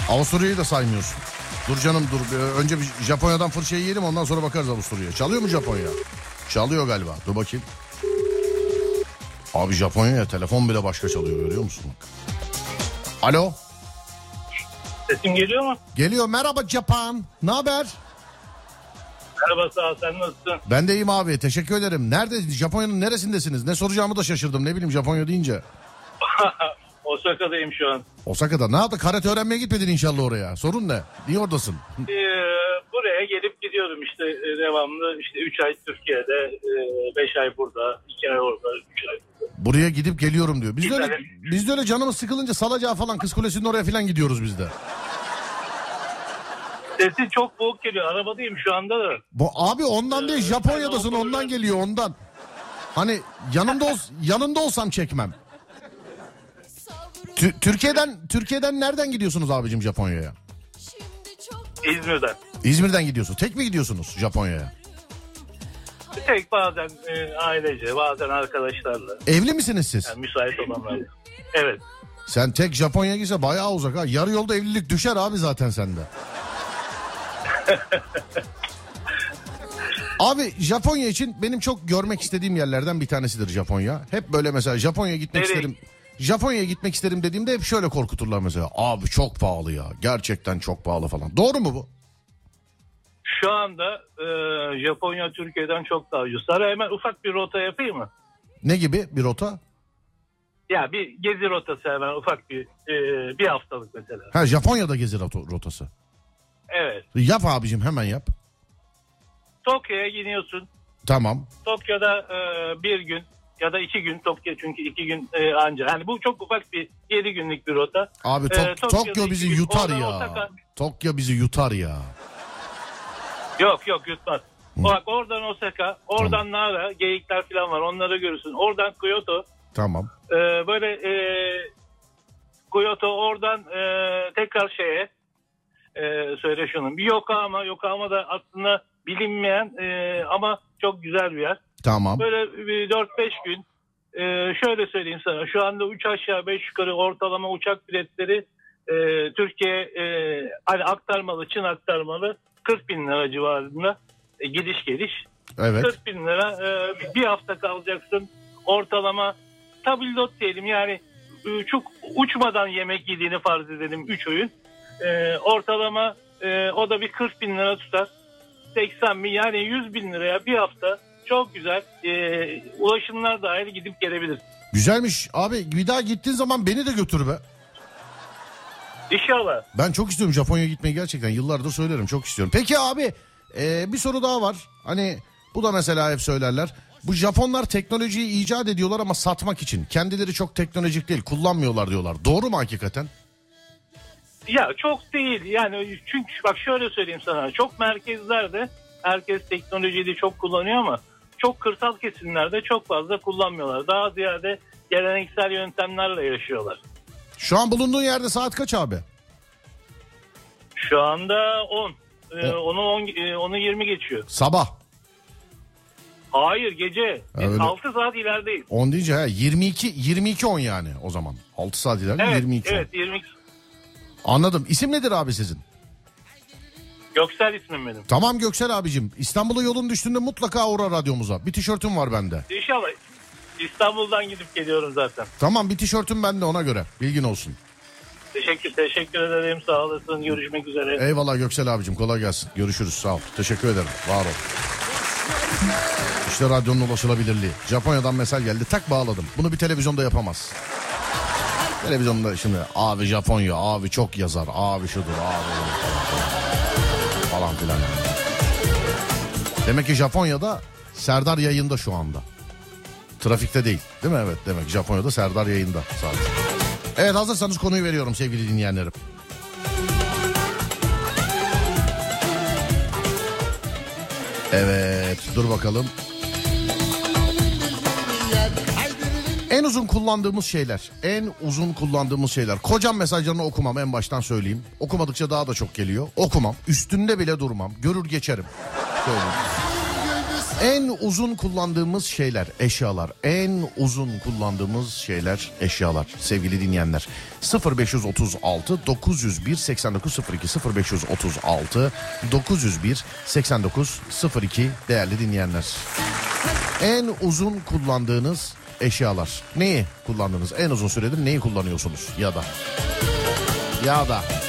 Avusturya'yı da saymıyorsun. Dur canım dur. Önce bir Japonya'dan fırçayı yiyelim, ondan sonra bakarız Avusturya'ya. Çalıyor mu Japonya? Çalıyor galiba. Dur bakayım. Abi Japonya'ya telefon bile başka çalıyor, görüyor musun? Alo. Sesim geliyor mu? Geliyor. Merhaba Japan. Ne haber? Merhaba, sağ ol, sen nasılsın? Ben de iyiyim abi, teşekkür ederim. Nerede, Japonya'nın neresindesiniz? Ne soracağımı da şaşırdım, ne bileyim Japonya deyince. Osaka'dayım şu an. Osaka'da ne yaptın? Karate öğrenmeye gitmedin inşallah oraya. Sorun ne? Niye oradasın? Buraya gelip gidiyorum işte devamlı. İşte 3 ay Türkiye'de, 5 ay burada, 2 ay orada, 3 ay burada. Buraya gidip geliyorum diyor. Biz de öyle canımız sıkılınca Salacağı falan, Kız Kulesi'nin oraya falan gidiyoruz biz de. Sesin çok boğuk geliyor. Arabadayım şu anda da. Abi ondan değil, Japonya'dasın, ondan geliyor ondan. Hani yanında olsam çekmem. Türkiye'den nereden gidiyorsunuz abicim Japonya'ya? İzmir'den. İzmir'den gidiyorsun. Tek mi gidiyorsunuz Japonya'ya? Tek, bazen ailece, bazen arkadaşlarla. Evli misiniz siz? Yani müsait olanlarla. Evet. Sen tek Japonya'ya gitse bayağı uzak ha. Yarı yolda evlilik düşer abi zaten sende. Abi Japonya için benim çok görmek istediğim yerlerden bir tanesidir Japonya. Hep böyle mesela Japonya'ya gitmek isterim. Japonya'ya gitmek isterim dediğimde hep şöyle korkuturlar mesela. Abi çok pahalı ya. Gerçekten çok pahalı falan. Doğru mu bu? Şu anda Japonya Türkiye'den çok daha ucuz. Sana hemen ufak bir rota yapayım mı? Ne gibi bir rota? Ya bir gezi rotası, hemen ufak bir haftalık mesela. Ha, Japonya'da gezi rotası. Evet. Yap abicim, hemen yap. Tokyo'ya gidiyorsun. Tamam. Tokyo'da bir gün ya da 2 gün, Tokyo çünkü 2 gün anca. Yani bu çok ufak bir 7 günlük bir rota. Abi Tokyo bizi yutar ya. Osaka... Tokyo bizi yutar ya. Yok yutmaz. Bak oradan Osaka, oradan Nara, geyikler falan var, onları görürsün. Oradan Kyoto. Tamam. Böyle Kyoto, oradan tekrar söyle şunun. Bir Yokohama da aslında bilinmeyen ama çok güzel bir yer. Tamam. Böyle 4-5 gün şöyle söyleyeyim sana. Şu anda 3 aşağı 5 yukarı ortalama uçak biletleri Türkiye hani aktarmalı, Çin aktarmalı 40 bin lira civarında gidiş geliş. Evet. 40 bin lira bir hafta kalacaksın. Ortalama tabildot diyelim, yani çok uçmadan yemek yediğini farz edelim 3 öğün. Ortalama o da bir 40 bin lira tutar. 80 bin, yani 100 bin liraya bir hafta çok güzel ulaşımlar dahil gidip gelebilir. Güzelmiş abi, bir daha gittiğin zaman beni de götür be. İnşallah. Ben çok istiyorum Japonya'ya gitmeyi, gerçekten yıllardır söylerim, çok istiyorum. Peki abi bir soru daha var. Hani bu da mesela hep söylerler. Bu Japonlar teknolojiyi icat ediyorlar ama satmak için. Kendileri çok teknolojik değil, kullanmıyorlar diyorlar. Doğru mu hakikaten? Ya çok değil yani, çünkü bak şöyle söyleyeyim sana, çok merkezlerde herkes teknolojiyi de çok kullanıyor ama çok kırsal kesimlerde çok fazla kullanmıyorlar. Daha ziyade geleneksel yöntemlerle yaşıyorlar. Şu an bulunduğun yerde saat kaç abi? Şu anda 10. Onu 20 geçiyor. Sabah. Hayır, gece. Öyle. 6 saat ilerideyiz. 10 deyince 22 10 yani o zaman. 6 saat ileride, evet, 22 evet, 22. Anladım. İsim nedir abi sizin? Göksel ismim benim. Tamam Göksel abicim. İstanbul'a yolun düştüğünde mutlaka uğra radyomuza. Bir tişörtüm var bende. İnşallah. İstanbul'dan gidip geliyorum zaten. Tamam, bir tişörtüm bende, ona göre. Bilgin olsun. Teşekkür ederim. Sağ olasın. Görüşmek üzere. Eyvallah Göksel abicim, kolay gelsin. Görüşürüz, sağ ol. Teşekkür ederim. Var ol. İşte radyonun ulaşılabilirliği. Japonya'dan mesaj geldi, tak bağladım. Bunu bir televizyonda yapamaz. Televizyonda şimdi abi Japonya, abi çok yazar, abi şudur, abi falan filan. Demek ki Japonya'da Serdar yayında şu anda. Trafikte değil mi? Evet, demek Japonya'da Serdar yayında sadece. Evet, hazırsanız konuyu veriyorum sevgili dinleyenlerim. Evet, dur bakalım. En uzun kullandığımız şeyler. Kocam mesajlarını okumam, en baştan söyleyeyim. Okumadıkça daha da çok geliyor. Okumam, üstünde bile durmam. Görür geçerim. Söyleyeyim. En uzun kullandığımız şeyler, eşyalar. En uzun kullandığımız şeyler, eşyalar sevgili dinleyenler. 0536 901 8902 0536 901 8902 değerli dinleyenler. En uzun kullandığınız eşyalar. Neyi kullandınız? En uzun süredir neyi kullanıyorsunuz? Ya da